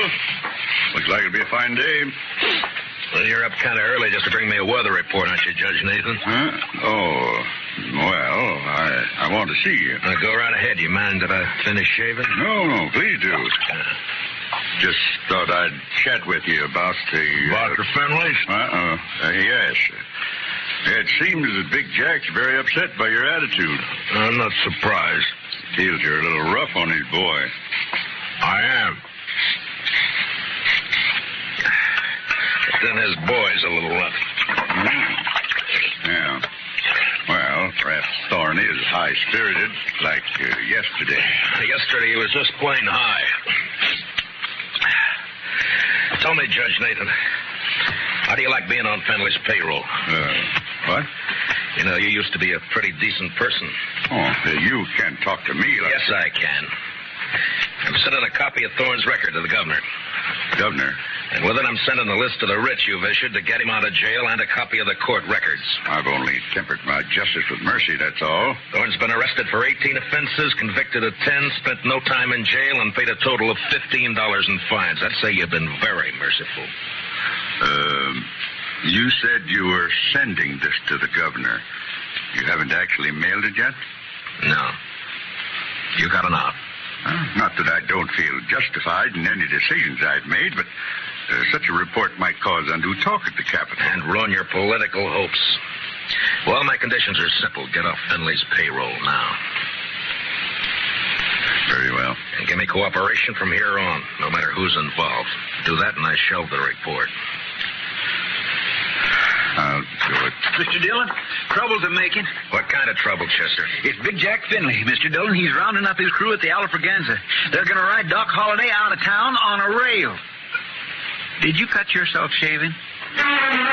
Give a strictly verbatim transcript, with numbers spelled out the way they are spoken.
Looks like it'll be a fine day. Well, you're up kind of early just to bring me a weather report, aren't you, Judge Nathan? Huh? Oh, well, I I want to see you. Uh, go right ahead. You mind if I finish shaving? No, no, please do. Just thought I'd chat with you about the... Doctor Uh, Finley's? Uh-uh. Uh, yes. It seems that Big Jack's very upset by your attitude. I'm not surprised. Feels you're a little rough on his boy. I am. But then his boy's a little rough. Mm. Yeah. Well, perhaps Thorny is high-spirited, like uh, yesterday. Yesterday he was just plain high. Tell me, Judge Nathan, how do you like being on Fenley's payroll? Uh, what? You know, you used to be a pretty decent person. Oh, uh, you can't talk to me like... Yes, I can. I'm sending a copy of Thorne's record to the governor. Governor? And with it, I'm sending a list of the writs you've issued to get him out of jail and a copy of the court records. I've only tempered my justice with mercy, that's all. Thorne's been arrested for eighteen offenses, convicted of ten, spent no time in jail, and paid a total of fifteen dollars in fines. I'd say you've been very merciful. Um, you said you were sending this to the governor. You haven't actually mailed it yet? No. You got enough. Uh, not that I don't feel justified in any decisions I've made, but uh, such a report might cause undue talk at the Capitol. And ruin your political hopes. Well, my conditions are simple. Get off Finley's payroll now. Very well. And give me cooperation from here on, no matter who's involved. Do that and I shelve the report. I'll do it. Mister Dillon, troubles are making. What kind of trouble, Chester? It's Big Jack Finley, Mister Dillon. He's rounding up his crew at the Alfraganza. They're going to ride Doc Holliday out of town on a rail. Did you cut yourself shaving?